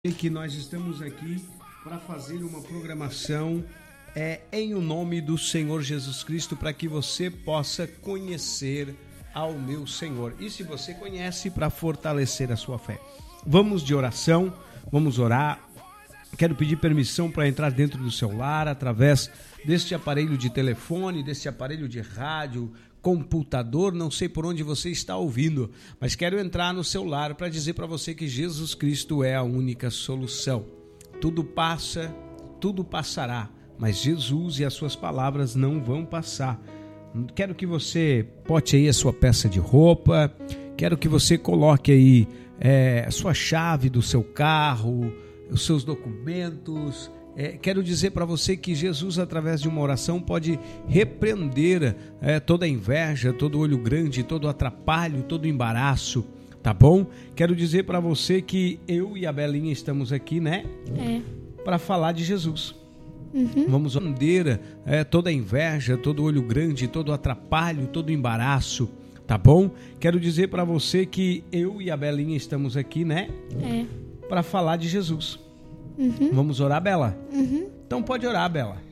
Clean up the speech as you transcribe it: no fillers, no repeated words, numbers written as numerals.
Que nós estamos aqui para fazer uma programação em o nome do Senhor Jesus Cristo, para que você possa conhecer ao meu Senhor. E se você conhece, para fortalecer a sua fé. Vamos de oração, vamos orar. Quero pedir permissão para entrar dentro do seu lar através deste aparelho de telefone, deste aparelho de rádio, computador, não sei por onde você está ouvindo, mas quero entrar no seu lar para dizer para você que Jesus Cristo é a única solução. Tudo passa, tudo passará, mas Jesus e as suas palavras não vão passar. Quero que você bote aí a sua peça de roupa, quero que você coloque aí a sua chave do seu carro, os seus documentos. Quero dizer para você que Jesus, através de uma oração, pode repreender toda a inveja, todo olho grande, todo atrapalho, todo embaraço, tá bom? Quero dizer para você que eu e a Belinha estamos aqui, né? Para falar de Jesus. Vamos repreender toda a inveja, todo olho grande, todo atrapalho, todo embaraço, tá bom? Quero dizer para você que eu e a Belinha estamos aqui, né? Para falar de Jesus. Vamos orar, Bela? Então pode orar, Bela.